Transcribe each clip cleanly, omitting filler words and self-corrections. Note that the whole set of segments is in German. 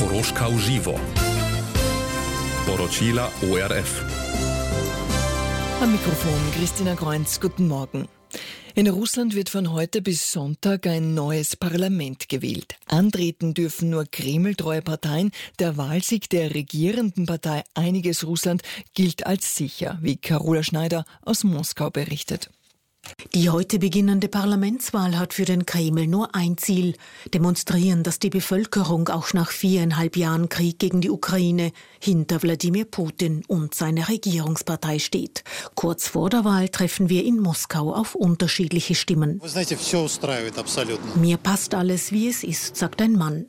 Koroška v živo. Poročila ORF. Am Mikrofon Christina Kreunz, guten Morgen. In Russland wird von heute bis Sonntag ein neues Parlament gewählt. Antreten dürfen nur kremltreue Parteien. Der Wahlsieg der regierenden Partei Einiges Russland gilt als sicher, wie Carola Schneider aus Moskau berichtet. Die heute beginnende Parlamentswahl hat für den Kreml nur ein Ziel: demonstrieren, dass die Bevölkerung auch nach 4,5 Jahren Krieg gegen die Ukraine hinter Wladimir Putin und seiner Regierungspartei steht. Kurz vor der Wahl treffen wir in Moskau auf unterschiedliche Stimmen. Mir passt alles, wie es ist, sagt ein Mann.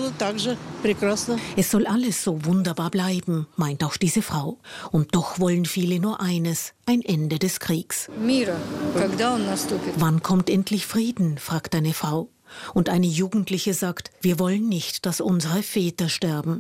Es soll alles so wunderbar bleiben, meint auch diese Frau. Und doch wollen viele nur eines: ein Ende des Kriegs. Wann kommt endlich Frieden, fragt eine Frau. Und eine Jugendliche sagt, wir wollen nicht, dass unsere Väter sterben.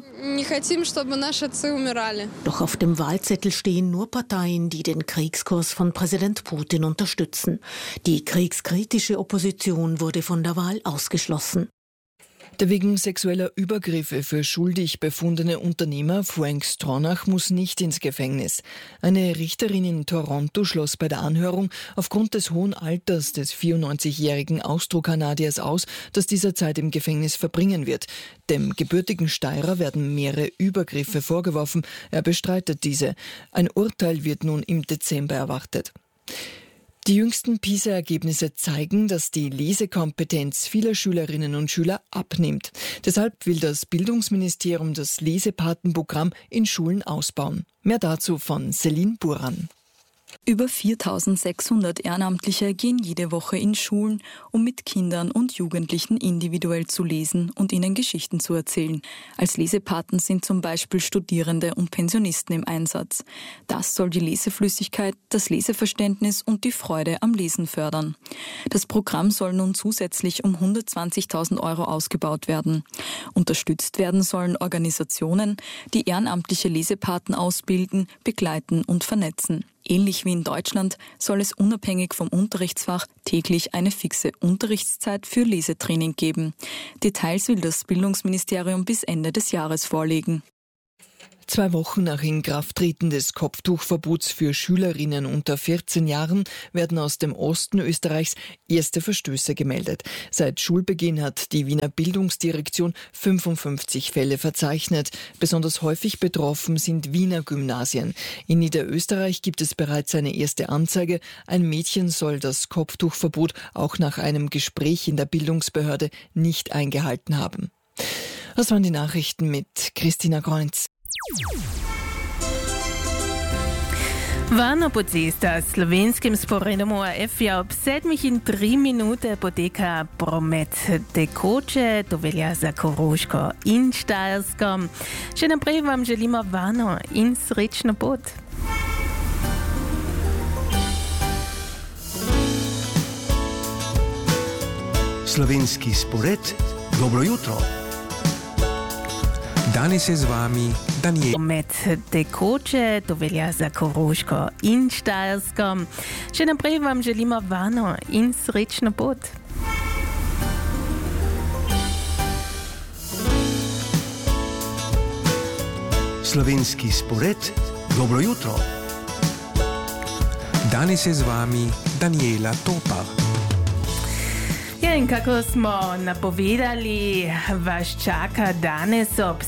Doch auf dem Wahlzettel stehen nur Parteien, die den Kriegskurs von Präsident Putin unterstützen. Die kriegskritische Opposition wurde von der Wahl ausgeschlossen. Der wegen sexueller Übergriffe für schuldig befundene Unternehmer Frank Stronach muss nicht ins Gefängnis. Eine Richterin in Toronto schloss bei der Anhörung aufgrund des hohen Alters des 94-jährigen Austro-Kanadiers aus, dass dieser Zeit im Gefängnis verbringen wird. Dem gebürtigen Steirer werden mehrere Übergriffe vorgeworfen. Er bestreitet diese. Ein Urteil wird nun im Dezember erwartet. Die jüngsten PISA-Ergebnisse zeigen, dass die Lesekompetenz vieler Schülerinnen und Schüler abnimmt. Deshalb will das Bildungsministerium das Lesepatenprogramm in Schulen ausbauen. Mehr dazu von Celine Buran. Über 4.600 Ehrenamtliche gehen jede Woche in Schulen, um mit Kindern und Jugendlichen individuell zu lesen und ihnen Geschichten zu erzählen. Als Lesepaten sind zum Beispiel Studierende und Pensionisten im Einsatz. Das soll die Leseflüssigkeit, das Leseverständnis und die Freude am Lesen fördern. Das Programm soll nun zusätzlich um 120.000 € ausgebaut werden. Unterstützt werden sollen Organisationen, die ehrenamtliche Lesepaten ausbilden, begleiten und vernetzen. Ähnlich wie in Deutschland soll es unabhängig vom Unterrichtsfach täglich eine fixe Unterrichtszeit für Lesetraining geben. Details will das Bildungsministerium bis Ende des Jahres vorlegen. 2 Wochen nach Inkrafttreten des Kopftuchverbots für Schülerinnen unter 14 Jahren werden aus dem Osten Österreichs erste Verstöße gemeldet. Seit Schulbeginn hat die Wiener Bildungsdirektion 55 Fälle verzeichnet. Besonders häufig betroffen sind Wiener Gymnasien. In Niederösterreich gibt es bereits eine erste Anzeige. Ein Mädchen soll das Kopftuchverbot auch nach einem Gespräch in der Bildungsbehörde nicht eingehalten haben. Das waren die Nachrichten mit Christina Kreunz. Vano Podzista, slovenskim sporedom ORF je ob 7 minute poteka promet tekoče, to velja za Koroško in Štajersko. Še naprej vam želimo varno in srečno pot. Slovenski spored, dobro jutro. Danes je z vami Daniel. Promet tekoče, to velja za Koroško in Štajersko. Še naprej vam želimo varno in srečno pot. Slovenski spored, dobro jutro. Danes je z vami Daniela Topar. Ja, in kako smo napovedali, vas čaka danes ob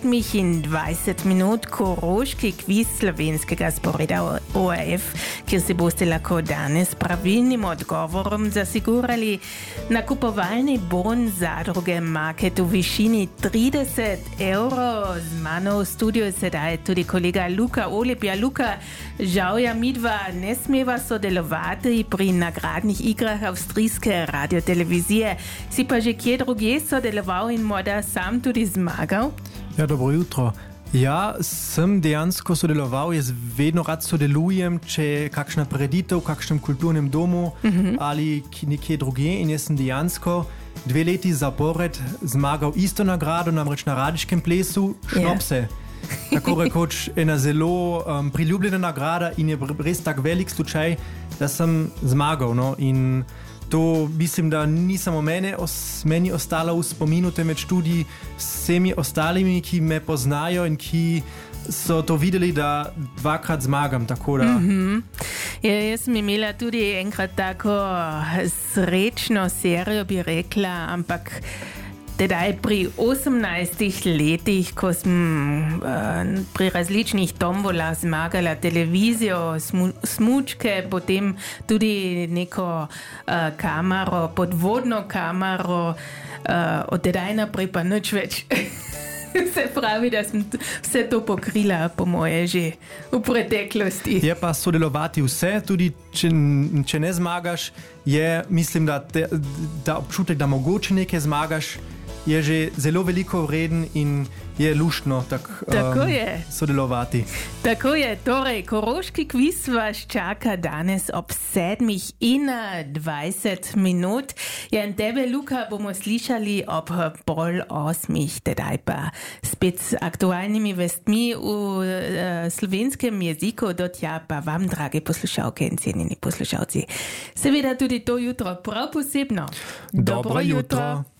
7:20 koroški kviz slovenskega sporeda ORF, kjer si boste lahko danes pravilnim odgovorom zasigurali nakupovalni bon zadruge Market v višini 30 €. Z mano v studiu sedaj tudi kolega Luka Olipja. Luka, žal ja midva ne smeva sodelovati pri nagradnih igrah avstrijske radiotelevizije. Si pa že kje drugje sodeloval in morda sam tudi zmagal? Ja, dobro jutro. Ja, sem dejansko sodeloval, jaz vedno rad sodelujem, če je kakšna prireditev v kakšnem kulturnem domu ali nekje drugje, in jaz sem dejansko 2 leti zapored zmagal isto nagrado, namreč na Radiškem plesu Šnopse. Tako rekoč ena zelo priljubljena nagrada in je res tak velik slučaj, da sem zmagal. No? In to mislim, da ni samo meni ostalo v spominu, temveč tudi vsemi ostalimi, ki me poznajo in ki so to videli, da dvakrat zmagam. Tako da. Jaz sem imela tudi enkrat tako srečno serijo, bi rekla, ampak tedaj pri 18 letih, ko sem pri različnih tombolah zmagala televizijo, smučke, potem tudi neko kamero, podvodno kamero, od tedaj naprej pa nič več. Se pravi, da sem vse to pokrila, po moje, že v preteklosti. Je pa sodelovati vse, tudi če ne zmagaš, mislim, da občutek, da mogoče nekaj zmagaš, je že zelo veliko vreden in je luštno sodelovati. Tako je, torej Koroški kviz vas čaka danes ob 7:20. In tebe, Luka, bomo slišali ob 7:30, tedaj pa spet s aktualnimi vestmi v slovenskem jeziku, do tja pa vam, drage poslušalke in cenjeni poslušalci. Seveda tudi to jutro prav posebno. Dobro jutro.